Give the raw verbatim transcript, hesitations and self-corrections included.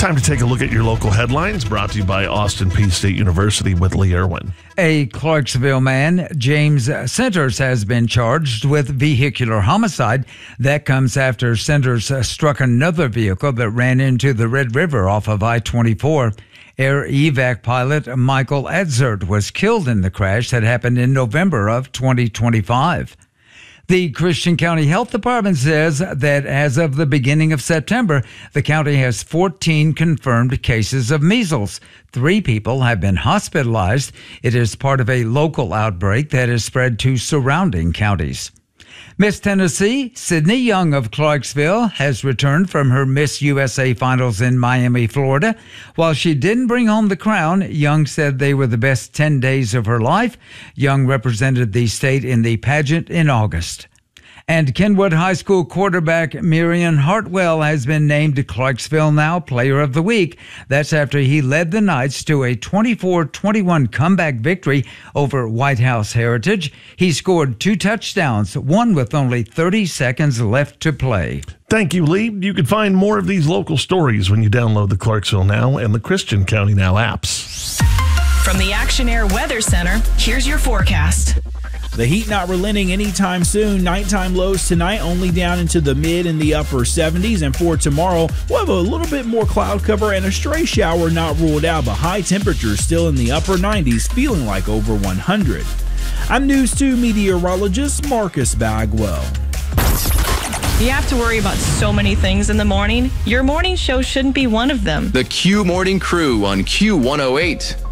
Time to take a look at your local headlines, brought to you by Austin Peay State University with Lee Irwin. A Clarksville man, James Centers, has been charged with vehicular homicide. That comes after Centers struck another vehicle that ran into the Red River off of I twenty-four. Air evac pilot Michael Edzard was killed in the crash that happened in November of twenty twenty-five. The Christian County Health Department says that as of the beginning of September, the county has fourteen confirmed cases of measles. Three people have been hospitalized. It is part of a local outbreak that has spread to surrounding counties. Miss Tennessee, Sydney Young of Clarksville, has returned from her Miss U S A finals in Miami, Florida. While she didn't bring home the crown, Young said they were the best ten days of her life. Young represented the state in the pageant in August. And Kenwood High School quarterback Miriam Hartwell has been named Clarksville Now Player of the Week. That's after he led the Knights to a twenty-four twenty-one comeback victory over White House Heritage. He scored two touchdowns, one with only thirty seconds left to play. Thank you, Lee. You can find more of these local stories when you download the Clarksville Now and the Christian County Now apps. From the Action Air Weather Center, here's your forecast. The heat not relenting anytime soon. Nighttime lows tonight only down into the mid and the upper seventies. And for tomorrow, we'll have a little bit more cloud cover and a stray shower not ruled out, but high temperatures still in the upper nineties, feeling like over one hundred. I'm News two meteorologist Marcus Bagwell. You have to worry about so many things in the morning. Your morning show shouldn't be one of them. The Q Morning Crew on Q one oh eight.